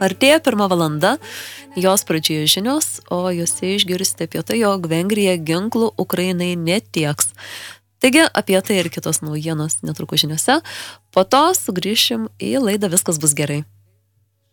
Artėja 1 valanda, jos pradžioje žinios, o juose išgirsite apie tai, jog Vengrija ginklų Ukrainai netieks. Taigi apie tai ir kitos naujienos netrukus žiniose. Po to sugrįšim į laidą Viskas bus gerai.